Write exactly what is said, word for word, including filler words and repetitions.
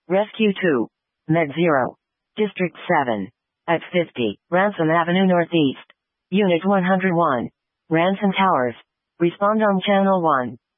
Rescue two. Med zero. District seven. At fifty, Ransom Avenue Northeast. Unit one hundred one. Ransom Towers. Respond on Channel one.